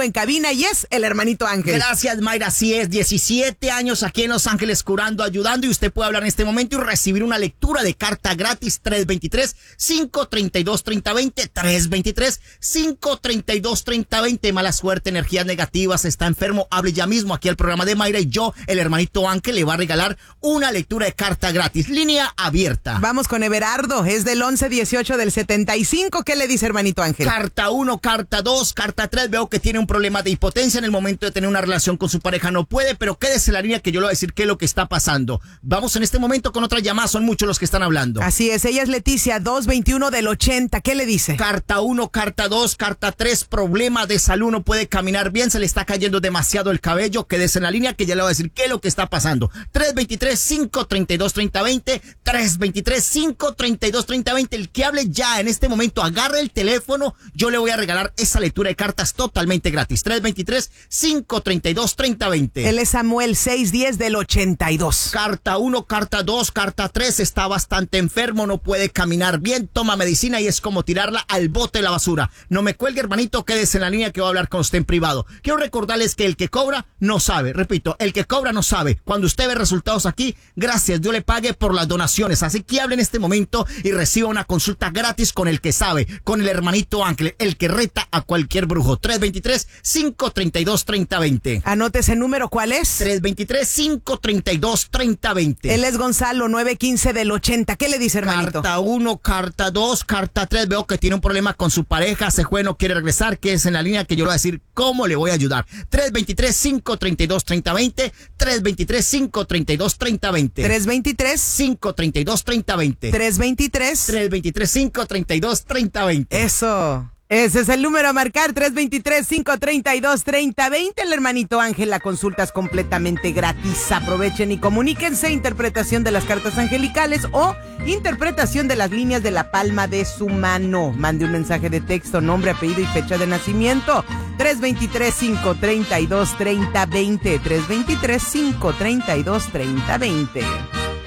en cabina y es el hermanito Ángel. Gracias, Mayra. Así es, 17 años aquí en Los Ángeles curando, ayudando, y usted puede hablar en este momento y recibir una lectura de carta gratis. 323-532-3020, 323-532-3020. Mala suerte, energías negativas, está enfermo, hable ya mismo aquí al programa de Mayra y yo, el hermanito Ángel, le va a regalar una lectura de carta gratis. Línea abierta. Vamos con Everardo, es del 11-18 del 75. ¿Qué le dice, hermanito Ángel? Carta 1, carta 2, carta 3. Veo que tiene un problema de impotencia en el momento de tener una relación con su pareja. No puede, pero quédese en la línea que yo le voy a decir qué es lo que está pasando. Vamos en este momento con otra llamada. Son muchos los que están hablando. Así es, ella es Leticia, 221 del 80. ¿Qué le dice? Carta 1, carta 2, carta 3. Problema de salud. No puede caminar bien. Se le está cayendo demasiado el cabello. Quédese en la línea que ya le voy a decir qué es lo que está pasando. 323-532-3020. 323-532-3020. El que hable ya en este momento, agarre el teléfono. Yo le voy a regalar esa lectura de cartas totalmente gratis. 323-532-3020. Él es Samuel, 610 del 82. Carta 1, carta 2, carta 3. Está bastante enfermo, no puede caminar bien, toma medicina y es como tirarla al bote de la basura. No me cuelgue, hermanito, quédese en la línea que voy a hablar con usted en privado. Quiero recordarles que el que cobra no sabe. Repito, el que cobra no sabe. Cuando usted ve resultados aquí, gracias, Dios le pague por las donaciones. Así que hable en este momento y reciba una consulta gratis con el que sabe, con el hermanito Ángel, el que reta a cualquier brujo. 323-532-3020. Anote ese número, ¿cuál es? 323-532-3020. Él es Gonzalo, 915 del 80. ¿Qué le dice, hermanito? Carta 1, carta 2, carta 3. Veo que tiene un problema con su pareja, se fue, no quiere regresar, que es en la línea que yo le voy a decir cómo le voy a ayudar. 323-532-3020. 323-532-3020. 323-532-3020. 323-532-3020. Eso. Ese es el número a marcar, 323-532-3020. El hermanito Ángel, la consulta es completamente gratis. Aprovechen y comuníquense. Interpretación de las cartas angelicales o interpretación de las líneas de la palma de su mano. Mande un mensaje de texto, nombre, apellido y fecha de nacimiento. 323-532-3020. 323-532-3020.